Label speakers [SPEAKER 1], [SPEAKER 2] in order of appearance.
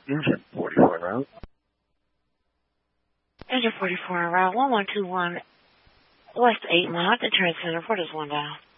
[SPEAKER 1] Engine 44 en route.
[SPEAKER 2] Engine 44 en route, 1121 West 8 Mile at the Trend Center. What is 1 dial?